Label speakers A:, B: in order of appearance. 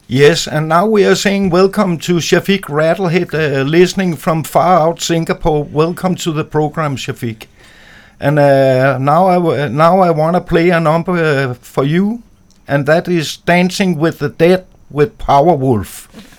A: Yes, and now we are saying welcome to Shafiq Rattlehead, listening from far out Singapore. Welcome to the program, Shafiq. And now I want to play a number for you, and that is Dancing with the Dead with Powerwolf.